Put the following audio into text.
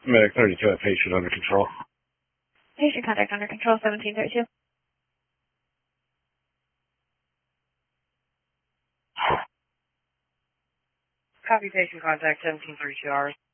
Medic 32 at patient under control. Patient contact under control, 1732. Copy patient contact, 1732 hours.